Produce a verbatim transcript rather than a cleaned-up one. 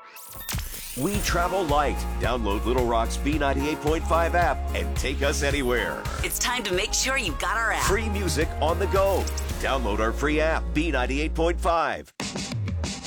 We travel light. Download Little Rock's B ninety-eight point five app and take us anywhere. It's time to make sure you got our app. Free music on the go. Download our free app, B ninety-eight point five.